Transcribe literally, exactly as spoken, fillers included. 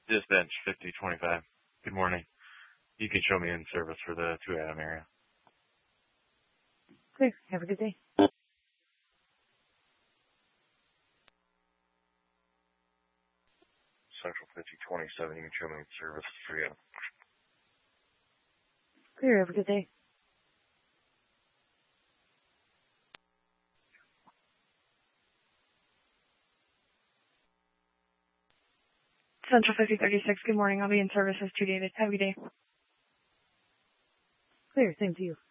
Dispatch fifty twenty-five. Good morning. You can show me in service for the two Adam area. Clear. Have a good day. Central fifty twenty-seven. You can show me in service for three Adam. Clear. Have a good day. Central fifty thirty-six. Good morning. I'll be in service as two David. Have a good day. Clear. Same to you.